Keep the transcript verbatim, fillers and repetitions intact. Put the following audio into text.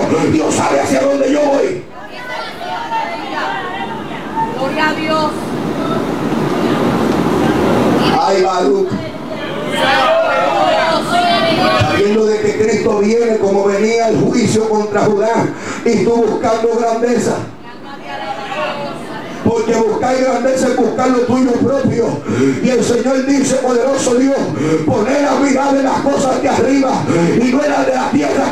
Dios sabe hacia dónde yo voy. Gloria a Dios. Ay, Baruch. Sabiendo de que Cristo viene como venía el juicio contra Judá, y tú buscando grandeza. Porque buscar grandeza es buscar lo tuyo propio. Y el Señor dice, poderoso Dios, poner a mirar de las cosas de arriba y no en las de la tierra,